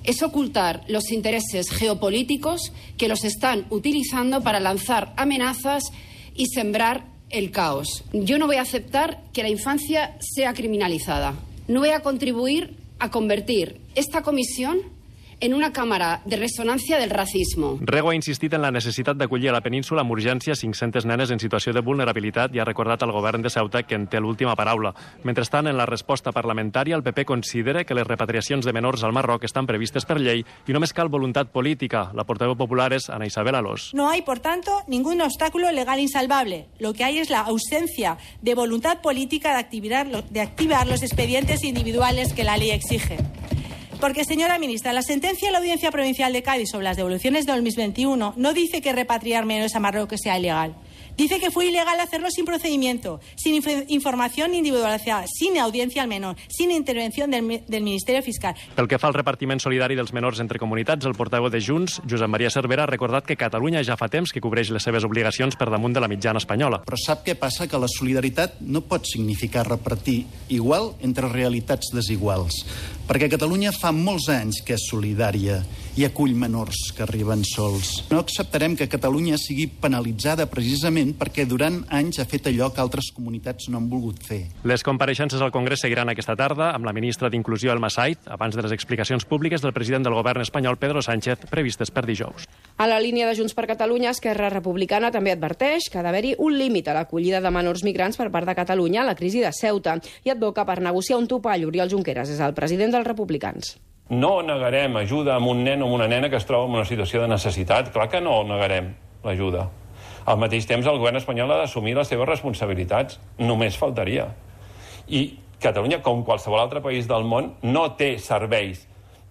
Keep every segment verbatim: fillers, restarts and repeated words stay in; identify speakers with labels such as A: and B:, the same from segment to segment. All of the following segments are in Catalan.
A: es ocultar los intereses geopolíticos que los están utilizando para lanzar amenazas y sembrar el caos. Yo no voy a aceptar que la infancia sea criminalizada. No voy a contribuir a convertir esta comisión en una càmera de ressonància del racisme.
B: Rego ha insistit en la necessitat d'acollir a la península amb urgència cinc-centes nenes en situació de vulnerabilitat i ha recordat al govern de Ceuta que en té l'última paraula. Mentrestant, en la resposta parlamentària, el P P considera que les repatriacions de menors al Marroc estan previstes per llei i només cal voluntat política. La portaveu popular és Ana Isabel Alós.
C: No hay, por tanto, ningún obstáculo legal insalvable. Lo que hay es la ausencia de voluntad política de activar, de activar los expedientes individuales que la ley exige. Porque, señora ministra, la sentencia de la Audiencia Provincial de Cádiz sobre las devoluciones de dos mil veintiuno no dice que repatriar menores a Marruecos sea ilegal. Dice que fue ilegal hacerlo sin procedimiento, sin inf información individualizada, sin audiencia al menor, sin intervención del, del Ministerio Fiscal.
B: Pel que fa al repartiment solidari dels menors entre comunitats, el portaveu de Junts, Josep Maria Cervera, ha recordat que Catalunya ja fa temps que cobreix les seves obligacions per damunt de la mitjana espanyola.
D: Però sap què passa? Que la solidaritat no pot significar repartir igual entre realitats desiguals. Perquè Catalunya fa molts anys que és solidària i acull menors que arriben sols. No acceptarem que Catalunya sigui penalitzada precisament perquè durant anys ha fet allò que altres comunitats no han volgut fer.
B: Les compareixences al Congrés seguiran aquesta tarda amb la ministra d'Inclusió, Elma Said, abans de les explicacions públiques del president del govern espanyol, Pedro Sánchez, previstes per dijous.
E: A la línia de Junts per Catalunya, Esquerra Republicana també adverteix que ha d'haver-hi un límit a l'acollida de menors migrants per part de Catalunya a la crisi de Ceuta i advoca per negociar un topall. Oriol Junqueras és el president dels republicans.
F: No negarem ajuda a un nen o una nena que es troba en una situació de necessitat. Clar que no negarem l'ajuda. Al mateix temps, el govern espanyol ha d'assumir les seves responsabilitats. Només faltaria. I Catalunya, com qualsevol altre país del món, no té serveis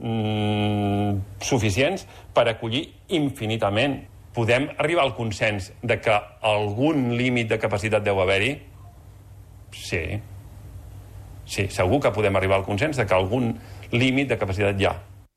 F: mmm, suficients per acollir infinitament. Podem arribar al consens de que algun límit de capacitat deu haver-hi? Sí. Sí, segur que podem arribar al consens de que algun límit de capacitat hi ha.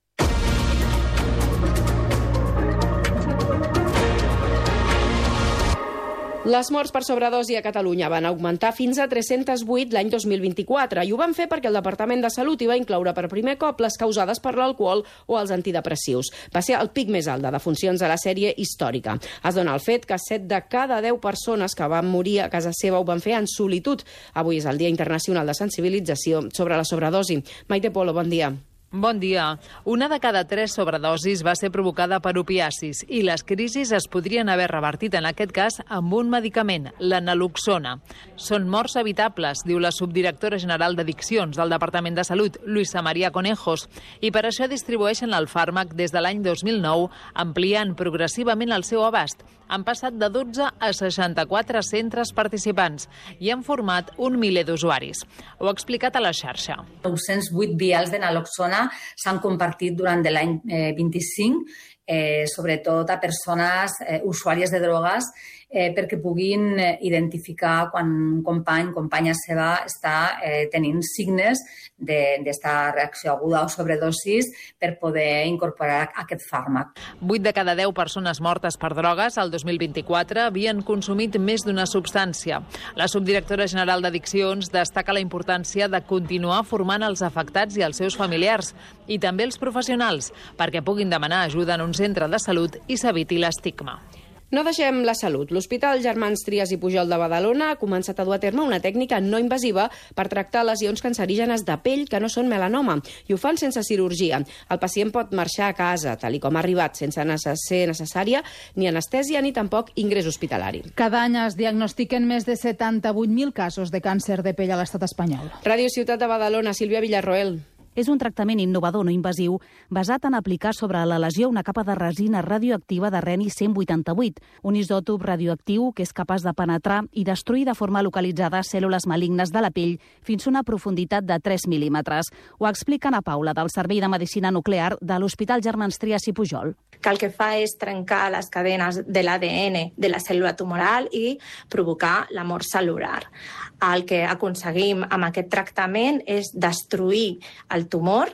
E: Les morts per sobredosi a Catalunya van augmentar fins a tres-centes vuit l'any dos mil vint-i-quatre i ho van fer perquè el Departament de Salut hi va incloure per primer cop les causades per l'alcohol o els antidepressius. Va ser el pic més alt de defuncions de la sèrie històrica. Es dona el fet que set de cada deu persones que van morir a casa seva ho van fer en solitud. Avui és el Dia Internacional de Sensibilització sobre la sobredosi. Maite Polo, bon dia.
G: Bon dia. Una de cada tres sobredosis va ser provocada per opiacis i les crisis es podrien haver revertit en aquest cas amb un medicament, la naloxona. Són morts evitables, diu la subdirectora general d'Addiccions del Departament de Salut, Luisa María Conejos, i per això distribueixen el fàrmac des de l'any dos mil nou, ampliant progressivament el seu abast. Han passat de dotze a seixanta-quatre centres participants i han format un miler d'usuaris. Ho ha explicat a la xarxa.
H: nou-cents vuit vials de naloxona s'han compartit durant l'any eh, vint-i-cinc, eh, sobretot a persones eh, usuàries de drogues, eh, perquè puguin eh, identificar quan un company, companya seva, està eh, tenint signes d'esta reacció aguda o sobredosis per poder incorporar aquest fàrmac.
G: Vuit de cada deu persones mortes per drogues al dos mil vint-i-quatre havien consumit més d'una substància. La subdirectora general d'Addiccions destaca la importància de continuar formant els afectats i els seus familiars i també els professionals perquè puguin demanar ajuda en un centre de salut i s'eviti l'estigma.
E: No deixem la salut. L'Hospital Germans Trias i Pujol de Badalona ha començat a dur a terme una tècnica no invasiva per tractar lesions cancerígenes de pell que no són melanoma i ho fan sense cirurgia. El pacient pot marxar a casa, tal com ha arribat, sense ser necessària ni anestèsia ni tampoc ingrés hospitalari.
I: Cada any es diagnostiquen més de setanta-vuit mil casos de càncer de pell a l'estat espanyol.
E: Ràdio Ciutat de Badalona, Sílvia Villarroel.
J: És un tractament innovador no invasiu basat en aplicar sobre la lesió una capa de resina radioactiva de reni cent vuitanta-vuit, un isòtop radioactiu que és capaç de penetrar i destruir de forma localitzada cèl·lules malignes de la pell fins a una profunditat de tres mil·límetres. Ho explica Ana Paula, del Servei de Medicina Nuclear de l'Hospital Germans Trias i Pujol.
K: Que el que fa és trencar les cadenes de l'A D N de la cèl·lula tumoral i provocar la mort cel·lular. El que aconseguim amb aquest tractament és destruir el tumor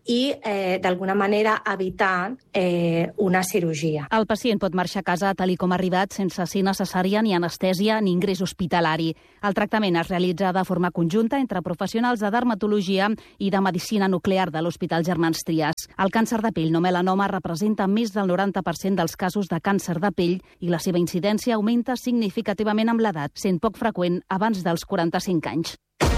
K: i, eh, d'alguna manera, evitar eh, una cirurgia.
J: El pacient pot marxar a casa tal i com ha arribat sense ser necessària ni anestèsia ni ingrés hospitalari. El tractament es realitza de forma conjunta entre professionals de dermatologia i de medicina nuclear de l'Hospital Germans Trias. El càncer de pell no melanoma representa més del noranta per cent dels casos de càncer de pell i la seva incidència augmenta significativament amb l'edat, sent poc freqüent abans dels quaranta-cinc anys.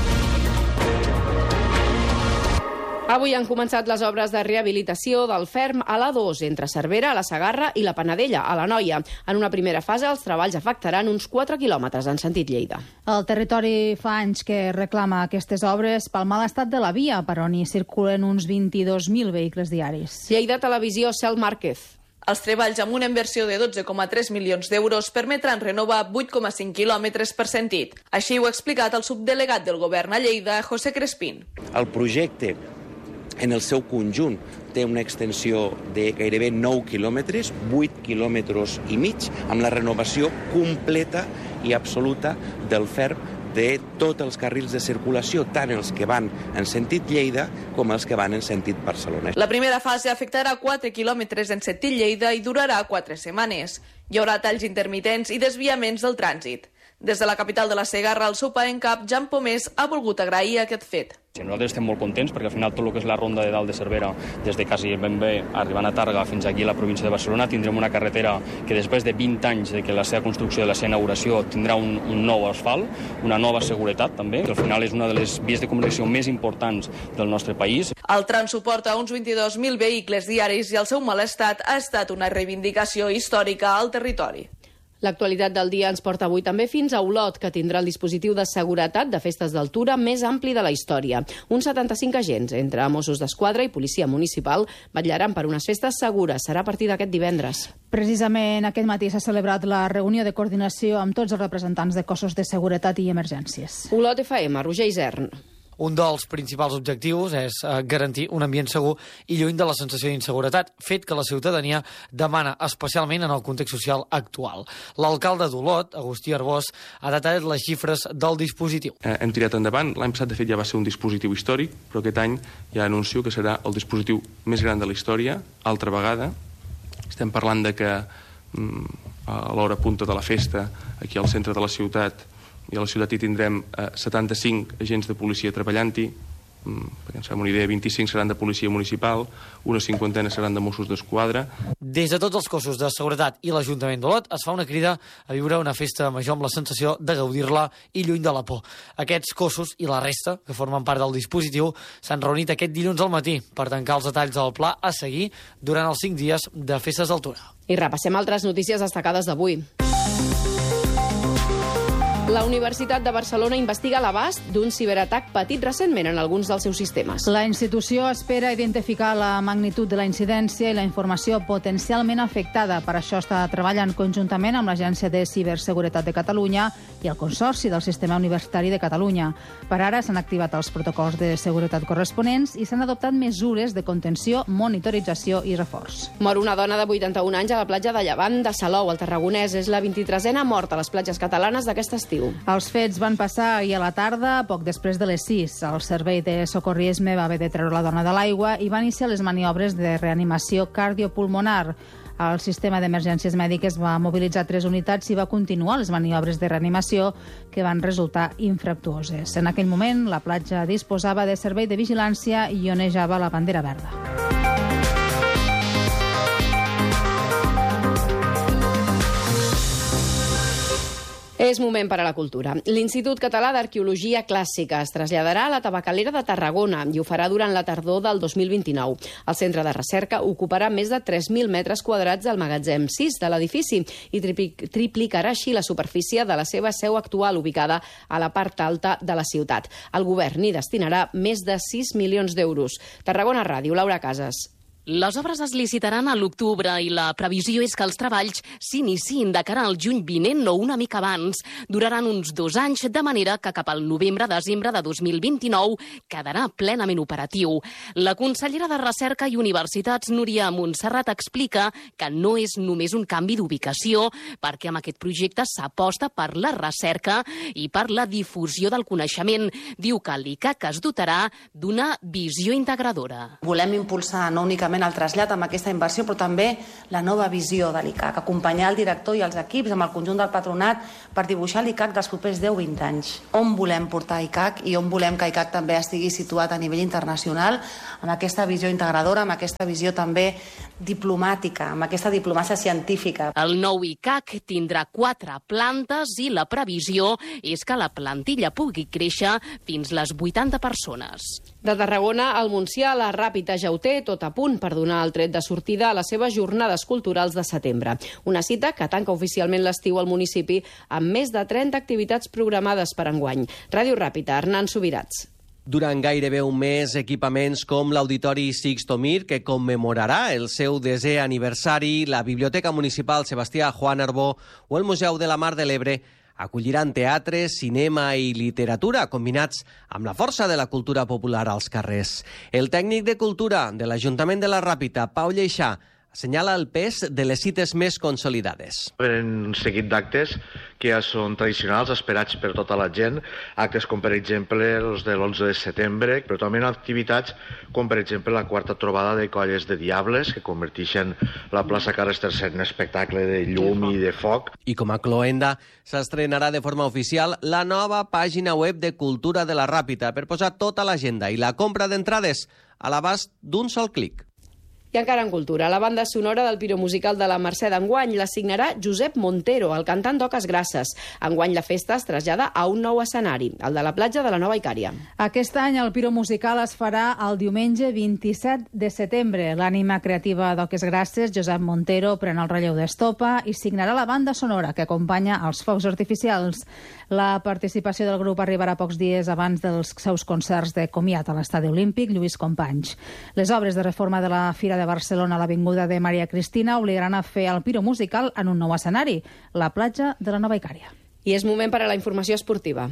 E: Avui han començat les obres de rehabilitació del ferm a l'A dos, entre Cervera, la Segarra i la Panadella, a l'Anoia. En una primera fase, els treballs afectaran uns quatre quilòmetres en sentit Lleida.
I: El territori fa anys que reclama aquestes obres pel mal estat de la via, per on hi circulen uns vint-i-dos mil vehicles diaris.
E: Lleida Televisió, Cel Márquez.
L: Els treballs amb una inversió de dotze coma tres milions d'euros permetran renovar vuit coma cinc quilòmetres per sentit. Així ho ha explicat el subdelegat del govern a Lleida, José Crespín.
M: El projecte, en el seu conjunt, té una extensió de gairebé nou quilòmetres, vuit quilòmetres i mig, amb la renovació completa i absoluta del ferm de tots els carrils de circulació, tant els que van en sentit Lleida com els que van en sentit Barcelona.
L: La primera fase afectarà quatre quilòmetres en sentit Lleida i durarà quatre setmanes. Hi haurà talls intermitents i desviaments del trànsit. Des de la capital de la Segarra, el seu pa en cap, Jan Pomés, ha volgut agrair aquest fet.
N: Sí, nosaltres estem molt contents perquè al final tot el que és la ronda de dalt de Cervera, des de quasi ben bé arribant a Tàrrega fins aquí a la província de Barcelona, tindrem una carretera que després de vint anys de que la seva construcció, de la seva inauguració, tindrà un, un nou asfalt, una nova seguretat també, que al final és una de les vies de comunicació més importants del nostre país.
L: El tram suporta uns vint-i-dos mil vehicles diaris i el seu mal estat ha estat una reivindicació històrica al territori.
E: L'actualitat del dia ens porta avui també fins a Olot, que tindrà el dispositiu de seguretat de festes d'altura més ampli de la història. Uns setanta-cinc agents, entre Mossos d'Esquadra i Policia Municipal, vetllaran per unes festes segures. Serà a partir d'aquest divendres.
I: Precisament aquest matí s'ha celebrat la reunió de coordinació amb tots els representants de cossos de seguretat i emergències.
E: Olot F M, Roger Isern.
O: Un dels principals objectius és garantir un ambient segur i lluny de la sensació d'inseguretat, fet que la ciutadania demana especialment en el context social actual. L'alcalde d'Olot, Agustí Arbós, ha detallat les xifres del dispositiu.
P: Eh, hem tirat endavant. L'any passat, de fet, ja va ser un dispositiu històric, però aquest any ja anuncio que serà el dispositiu més gran de la història, altra vegada. Estem parlant de que mm, a l'hora punta de la festa, aquí al centre de la ciutat, i a la ciutat hi tindrem eh, setanta-cinc agents de policia treballant-hi, mm, perquè ens fem una idea, vint-i-cinc seran de policia municipal, una cinquantena seran de Mossos d'Esquadra.
O: Des de tots els cossos de seguretat i l'Ajuntament d'Olot es fa una crida a viure una festa major amb la sensació de gaudir-la i lluny de la por. Aquests cossos i la resta, que formen part del dispositiu, s'han reunit aquest dilluns al matí per tancar els detalls del pla a seguir durant els cinc dies de festes d'altura.
E: I repassem altres notícies destacades d'avui. La Universitat de Barcelona investiga l'abast d'un ciberatac patit recentment en alguns dels seus sistemes.
I: La institució espera identificar la magnitud de la incidència i la informació potencialment afectada. Per això està treballant conjuntament amb l'Agència de Ciberseguretat de Catalunya i el Consorci del Sistema Universitari de Catalunya. Per ara s'han activat els protocols de seguretat corresponents i s'han adoptat mesures de contenció, monitorització i reforç.
E: Mor una dona de vuitanta-un anys a la platja de Llevant de Salou, al Tarragonès. És la vint-i-tresena mort a les platges catalanes d'aquest estiu.
I: Els fets van passar ahir a la tarda, poc després de les sis. El servei de socorrisme va haver de treure la dona de l'aigua i va iniciar les maniobres de reanimació cardiopulmonar. El sistema d'emergències mèdiques va mobilitzar tres unitats i va continuar les maniobres de reanimació que van resultar infructuoses. En aquell moment, la platja disposava de servei de vigilància i onejava la bandera verda.
E: És moment per a la cultura. L'Institut Català d'Arqueologia Clàssica es traslladarà a la Tabacalera de Tarragona i ho farà durant la tardor del dos mil vint-i-nou. El centre de recerca ocuparà més de tres mil metres quadrats del magatzem sis de l'edifici i triplicarà així la superfície de la seva seu actual, ubicada a la part alta de la ciutat. El govern hi destinarà més de sis milions d'euros. Tarragona Ràdio, Laura Casas.
Q: Les obres es licitaran a l'octubre i la previsió és que els treballs s'iniciïn de cara al juny vinent o una mica abans. Duraran uns dos anys, de manera que cap al novembre-desembre de dos mil vint-i-nou quedarà plenament operatiu. La consellera de Recerca i Universitats, Núria Montserrat, explica que no és només un canvi d'ubicació, perquè amb aquest projecte s'aposta per la recerca i per la difusió del coneixement. Diu que l'I C A C es dotarà d'una visió integradora.
R: Volem impulsar no únicament el trasllat amb aquesta inversió, però també la nova visió de l'I C A C, acompanyar el director i els equips amb el conjunt del patronat per dibuixar l'I C A C dels propers deu a vint anys. On volem portar I C A C i on volem que I C A C també estigui situat a nivell internacional, amb aquesta visió integradora, amb aquesta visió també diplomàtica, amb aquesta diplomàcia científica.
Q: El nou I C A C tindrà quatre plantes i la previsió és que la plantilla pugui créixer fins les vuitanta persones.
E: De Tarragona al Montsià, la Ràpita ja ho té tot a punt per donar el tret de sortida a les seves jornades culturals de setembre. Una cita que tanca oficialment l'estiu al municipi amb més de trenta activitats programades per enguany. Ràdio Ràpita, Hernán Subirats.
S: Durant gairebé un mes, equipaments com l'Auditori Sixto Mir, que commemorarà el seu desè aniversari, la Biblioteca Municipal Sebastià Juan Arbó o el Museu de la Mar de l'Ebre acolliran teatre, cinema i literatura combinats amb la força de la cultura popular als carrers. El tècnic de cultura de l'Ajuntament de la Ràpita, Pau Lleixà, assenyala el pes de les cites més consolidades.
T: Un seguit d'actes que ja són tradicionals, esperats per tota la gent, actes com per exemple els de l'onze de setembre, però també activitats com per exemple la quarta trobada de colles de diables, que converteixen la plaça Carles tercer en espectacle de llum i de foc.
S: I com a cloenda, s'estrenarà de forma oficial la nova pàgina web de Cultura de la Ràpita per posar tota l'agenda i la compra d'entrades a l'abast d'un sol clic.
E: I encara en cultura, la banda sonora del piromusical de la Mercè d'enguany la signarà Josep Montero, el cantant d'Oques Grasses. Enguany la festa es trasllada a un nou escenari, el de la platja de la Nova Icària.
I: Aquest any el piromusical es farà el diumenge vint-i-set de setembre. L'ànima creativa d'Oques Grasses, Josep Montero, pren el relleu d'Estopa i signarà la banda sonora que acompanya els focs artificials. La participació del grup arribarà pocs dies abans dels seus concerts de comiat a l'Estadi Olímpic Lluís Companys. Les obres de reforma de la Fira de Barcelona a l'Avinguda de Maria Cristina obligaran a fer el piro musical en un nou escenari, la platja de la Nova Icària.
E: I és moment per a la informació esportiva,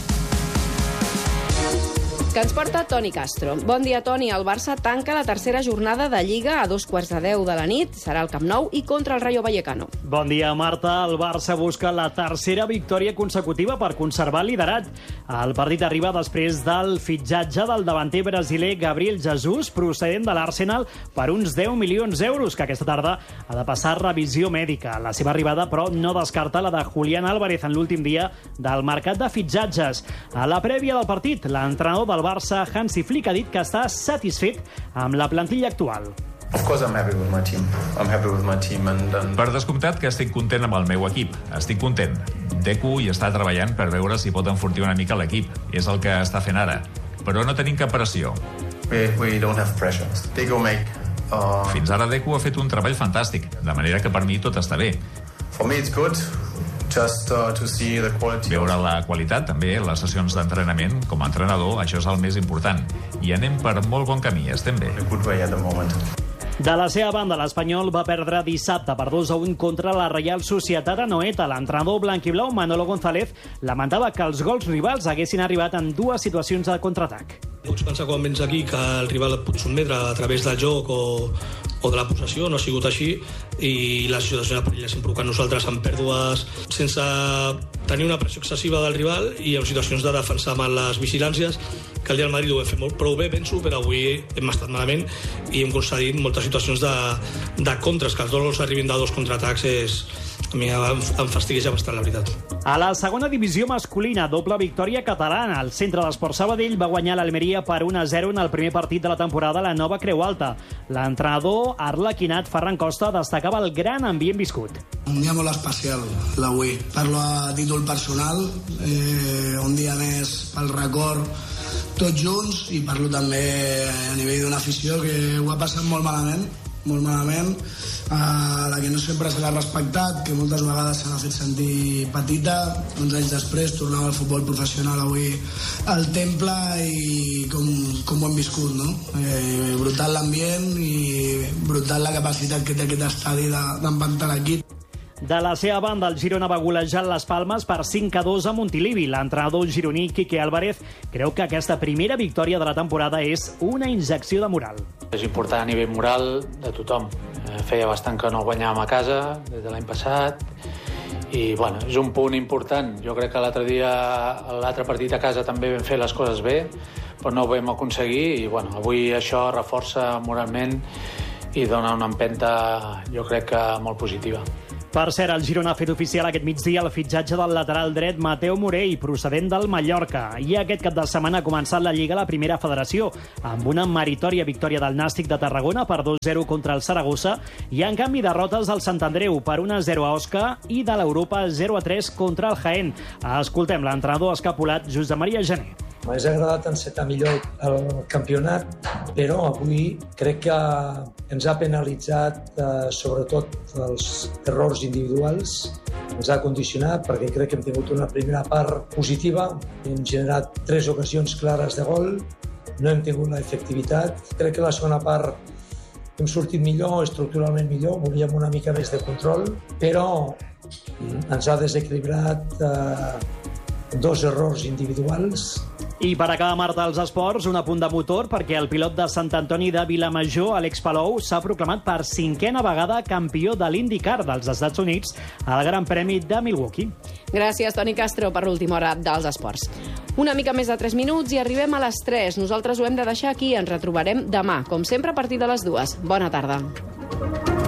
E: que ens porta Toni Castro. Bon dia, Toni. El Barça tanca la tercera jornada de Lliga a dos quarts de deu de la nit. Serà al Camp Nou i contra el Rayo Vallecano.
U: Bon dia, Marta. El Barça busca la tercera victòria consecutiva per conservar el liderat. El partit arriba després del fitxatge del davanter brasiler Gabriel Jesus, procedent de l'Arsenal, per uns deu milions d'euros, que aquesta tarda ha de passar revisió mèdica. La seva arribada, però, no descarta la de Julián Álvarez en l'últim dia del mercat de fitxatges. A la prèvia del partit, l'entrenador del Barça, Hansi Flick, ha dit que està satisfet amb la plantilla actual.
V: Of course I'm happy with my team. I'm happy with my team and, and...
W: Per descomptat que estic content amb el meu equip. Estic content. Deco hi està treballant per veure si pot enfortir una mica l'equip. És el que està fent ara. Però no tenim cap pressió.
V: We, we don't have pressure. Deco make... Uh...
W: Fins ara Deco ha fet un treball fantàstic, de manera que per mi tot està bé.
V: For me it's good. Just uh, to see the quality.
W: Veure la qualitat, també, les sessions d'entrenament. Com a entrenador, això és el més important. I anem per molt bon camí, estem bé.
U: De la seva banda, l'Espanyol va perdre dissabte per dos a un contra la Reial Societat Anoeta. L'entrenador blanquiblau, Manolo González, lamentava que els gols rivals haguessin arribat en dues situacions de contraatac.
X: Pots pensar quan vens aquí que el rival et pot sotmetre a través del joc o, o de la possessió, no ha sigut així, i la situació de perill s'ha provocat nosaltres amb pèrdues sense tenir una pressió excessiva del rival i en situacions de defensar mal les vigilàncies, que el dia del Madrid ho hem fet molt prou bé, penso, però avui hem estat malament i hem concedit moltes situacions de, de contres, que els dos gols arribin de dos contraatacs és... A mi em, em fastigueja bastant, la veritat.
U: A la segona divisió masculina, doble victòria catalana. El Centre d'Esport Sabadell va guanyar l'Almeria per un a zero en el primer partit de la temporada a la Nova Creu Alta. L'entrenador arlequinat Ferran Costa destacava el gran ambient viscut.
Y: Un dia molt especial, l'avui. Parlo a títol personal, eh, un dia més pel record, tots junts, i parlo també a nivell d'una afició que ho ha passat molt malament molt malament, uh, la que no sempre se l'ha respectat, que moltes vegades se l'ha fet sentir petita. Uns anys després tornava al futbol professional avui al Temple i com, com ho hem viscut, no? Eh, brutal l'ambient i brutal la capacitat que té aquest estadi d'empantar l'equip.
U: De la seva banda, el Girona va golejar les Palmes per cinc a dos a Montilivi. L'entrenador gironí Quique Álvarez creu que aquesta primera victòria de la temporada és una injecció de moral.
A: És important a nivell moral de tothom. Feia bastant que no guanyàvem a casa, des de l'any passat, i bueno, és un punt important. Jo crec que l'altre dia, l'altre partit a casa també vam fer les coses bé, però no ho vam aconseguir, i bueno, avui això reforça moralment i dona una empenta, jo crec que molt positiva.
U: Per cert, el Girona ha fet oficial aquest migdia el fitxatge del lateral dret Mateu Morell, procedent del Mallorca. I aquest cap de setmana ha començat la Lliga a la Primera Federació, amb una meritòria victòria del Nàstic de Tarragona per dos a zero contra el Saragossa i, en canvi, derrotes del Sant Andreu per un a zero a Osca i de l'Europa zero a tres contra el Jaén. Escoltem l'entrenador escapulat Josep Maria Jané.
B: M'hagués agradat encetar millor el campionat, però avui crec que ens ha penalitzat eh, sobretot els errors individuals, ens ha condicionat perquè crec que hem tingut una primera part positiva, hem generat tres ocasions clares de gol, no hem tingut l'efectivitat. Crec que la segona part hem sortit millor, estructuralment millor, volíem una mica més de control, però ens ha desequilibrat eh, dos errors individuals.
U: I per acabar, Marta, als esports, un apunt de motor perquè el pilot de Sant Antoni de Vilamajor, Àlex Palou, s'ha proclamat per cinquena vegada campió de l'IndyCar dels Estats Units al Gran Premi de Milwaukee.
E: Gràcies, Toni Castro, per l'última hora dels esports. Una mica més de tres minuts i arribem a les tres. Nosaltres ho hem de deixar aquí. Ens retrobarem demà, com sempre, a partir de les dues. Bona tarda.